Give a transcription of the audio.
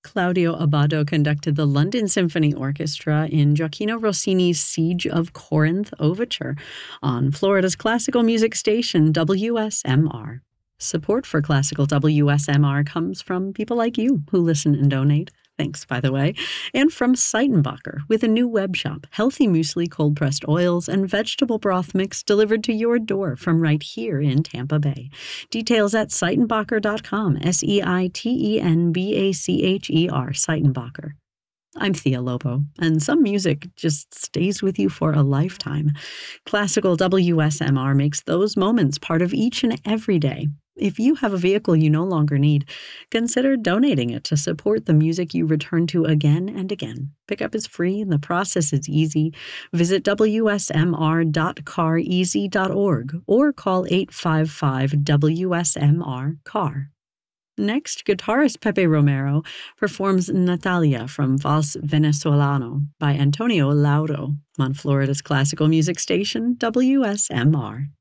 Claudio Abbado conducted the London Symphony Orchestra in Gioacchino Rossini's Siege of Corinth Overture on Florida's classical music station, WSMR. Support for classical WSMR comes from people like you who listen and donate. Thanks, by the way. And from Seitenbacher, with a new web shop, healthy muesli, cold-pressed oils, and vegetable broth mix delivered to your door from right here in Tampa Bay. Details at Seitenbacher.com, Seitenbacher, Seitenbacher. I'm Thea Lobo, and some music just stays with you for a lifetime. Classical WSMR makes those moments part of each and every day. If you have a vehicle you no longer need, consider donating it to support the music you return to again and again. Pickup is free and the process is easy. Visit wsmr.careasy.org or call 855-WSMR-CAR. Next, guitarist Pepe Romero performs Natalia from Vals Venezolano by Antonio Lauro on Florida's classical music station, WSMR.